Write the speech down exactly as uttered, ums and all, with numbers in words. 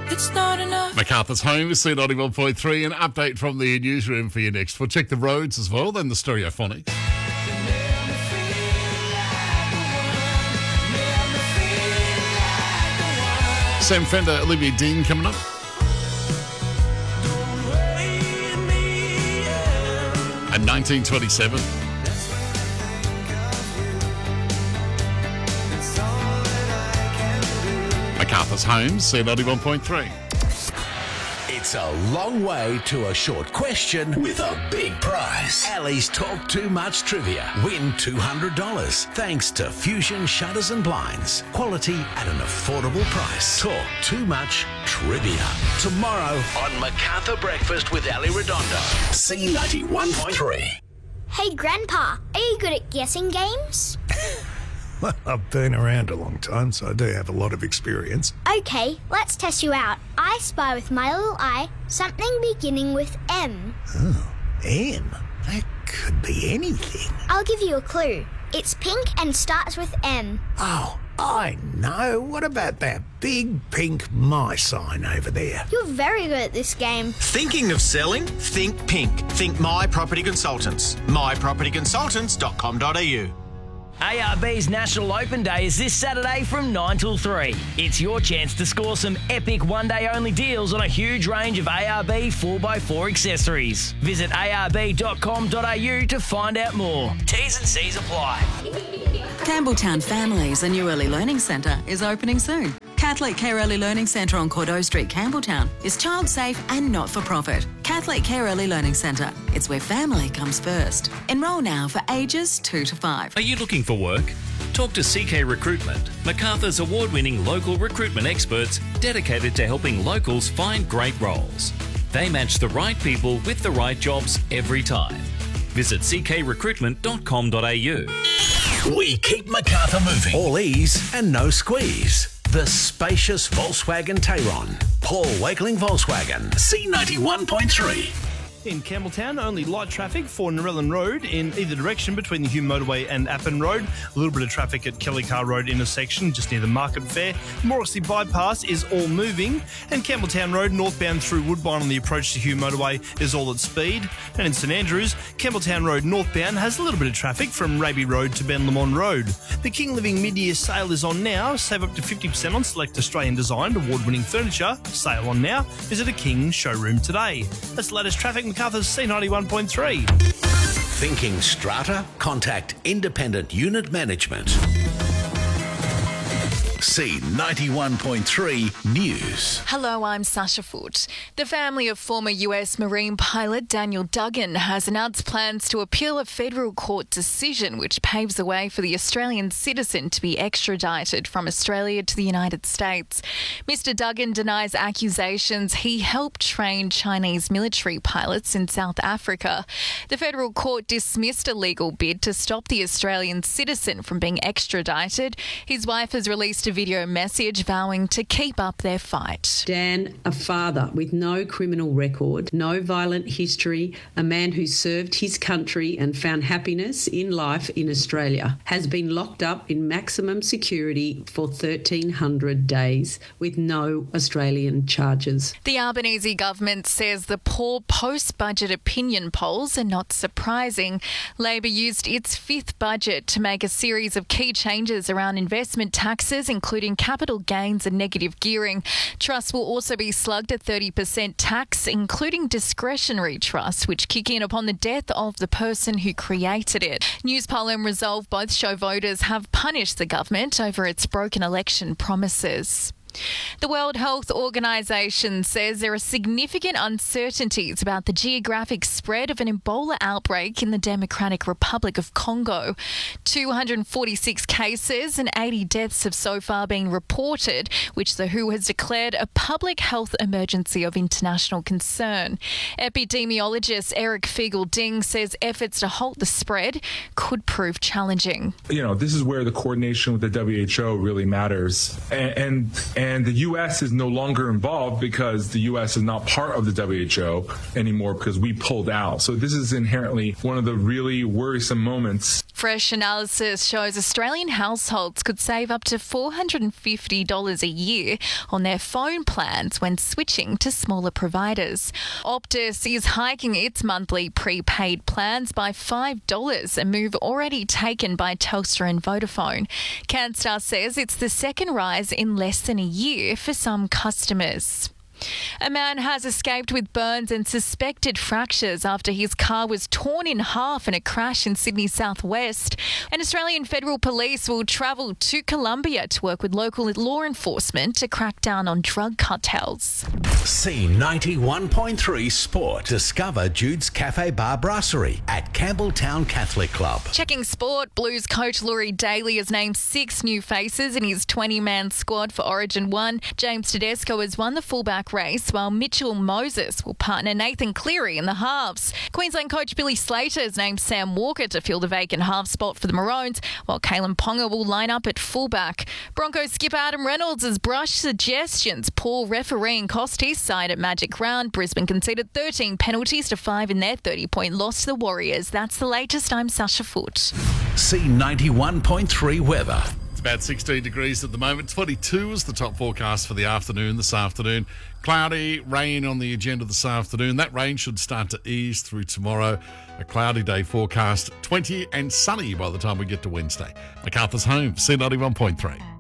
It's not enough. MacArthur's Home is C ninety-one point three. An update from the newsroom for you next. We'll check the roads as well, then the Stereophonics. Sam Fender, Olivia Dean coming up. And nineteen twenty-seven. MacArthur's Home, C ninety-one point three. It's a long way to a short question with a big prize. Ali's Talk Too Much Trivia. Win two hundred dollars thanks to Fusion Shutters and Blinds. Quality at an affordable price. Talk Too Much Trivia. Tomorrow on MacArthur Breakfast with Ali Redondo. C ninety-one point three. Hey, Grandpa, are you good at guessing games? Well, I've been around a long time, so I do have a lot of experience. Okay, let's test you out. I spy with my little eye something beginning with M. Oh, M? That could be anything. I'll give you a clue. It's pink and starts with M. Oh, I know. What about that big pink my sign over there? You're very good at this game. Thinking of selling? Think pink. Think My Property Consultants. my property consultants dot com dot a u. A R B's National Open Day is this Saturday from nine till three. It's your chance to score some epic one-day-only deals on a huge range of A R B four by four accessories. Visit a r b dot com dot a u to find out more. T's and C's apply. Campbelltown Families, a new early learning centre, is opening soon. Catholic Care Early Learning Centre on Cordeaux Street, Campbelltown is child safe and not for profit. Catholic Care Early Learning Centre. It's where family comes first. Enrol now for ages two to five. Are you looking for work? Talk to C K Recruitment, MacArthur's award-winning local recruitment experts dedicated to helping locals find great roles. They match the right people with the right jobs every time. Visit c k recruitment dot com dot a u. We keep MacArthur moving. All ease and no squeeze. The spacious Volkswagen Tayron. Paul Wakeling Volkswagen, C ninety-one point three. In Campbelltown, only light traffic for Narellan Road in either direction between the Hume Motorway and Appin Road. A little bit of traffic at Kelly Car Road intersection just near the Market Fair. Morrissey Bypass is all moving, and Campbelltown Road northbound through Woodbine on the approach to Hume Motorway is all at speed. And in St Andrews, Campbelltown Road northbound has a little bit of traffic from Raby Road to Ben Lamont Road. The King Living mid-year sale is on now. Save up to fifty percent on select Australian designed award-winning furniture. Sale on now. Visit a King showroom today. That's the latest traffic. MacArthur's C ninety-one point three. Thinking strata? Contact Independent Unit Management. C ninety-one point three News. Hello, I'm Sasha Foote. The family of former U S Marine pilot Daniel Duggan has announced plans to appeal a federal court decision which paves the way for the Australian citizen to be extradited from Australia to the United States. Mister Duggan denies accusations he helped train Chinese military pilots in South Africa. The federal court dismissed a legal bid to stop the Australian citizen from being extradited. His wife has released a video message vowing to keep up their fight. Dan, a father with no criminal record, no violent history, a man who served his country and found happiness in life in Australia, has been locked up in maximum security for thirteen hundred days with no Australian charges. The Albanese government says the poor post-budget opinion polls are not surprising. Labor used its fifth budget to make a series of key changes around investment taxes, including capital gains and negative gearing. Trusts will also be slugged at thirty percent tax, including discretionary trusts, which kick in upon the death of the person who created it. Newspoll and Resolve both show voters have punished the government over its broken election promises. The World Health Organization says there are significant uncertainties about the geographic spread of an Ebola outbreak in the Democratic Republic of Congo. two hundred forty-six cases and eighty deaths have so far been reported, which the W H O has declared a public health emergency of international concern. Epidemiologist Eric Fiegel-Ding says efforts to halt the spread could prove challenging. You know, this is where the coordination with the W H O really matters. And, and And the U S is no longer involved because the U S is not part of the W H O anymore because we pulled out. So this is inherently one of the really worrisome moments. Fresh analysis shows Australian households could save up to four hundred fifty dollars a year on their phone plans when switching to smaller providers. Optus is hiking its monthly prepaid plans by five dollars, a move already taken by Telstra and Vodafone. CanStar says it's the second rise in less than a year for some customers. A man has escaped with burns and suspected fractures after his car was torn in half in a crash in Sydney southwest. And Australian Federal Police will travel to Colombia to work with local law enforcement to crack down on drug cartels. C ninety-one point three Sport. Discover Jude's Cafe Bar Brasserie at Campbelltown Catholic Club. Checking sport, Blues coach Laurie Daly has named six new faces in his twenty-man squad for Origin one. James Tedesco has won the fullback race, while Mitchell Moses will partner Nathan Cleary in the halves. Queensland coach Billy Slater has named Sam Walker to fill the vacant half spot for the Maroons, while Kalen Ponga will line up at fullback. Broncos skipper Adam Reynolds has brushed suggestions poor refereeing cost his side at Magic Round. Brisbane conceded thirteen penalties to five in their thirty-point loss to the Warriors. That's the latest. I'm Sasha Foote. C ninety-one point three weather. It's about sixteen degrees at the moment. twenty-two is the top forecast for the afternoon this afternoon. Cloudy, rain on the agenda this afternoon. That rain should start to ease through tomorrow. A cloudy day forecast, twenty and sunny by the time we get to Wednesday. MacArthur's home, C ninety-one point three.